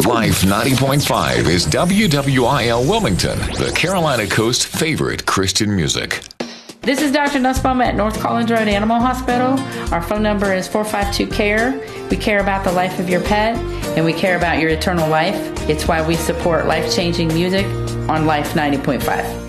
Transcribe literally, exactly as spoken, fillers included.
Life ninety point five is W W I L Wilmington, the Carolina Coast's favorite Christian music. This is Doctor Nussbaum at North Collins Road Animal Hospital. Our phone number is four five two C A R E. We care about the life of your pet, and we care about your eternal life. It's why we support life-changing music on Life ninety point five.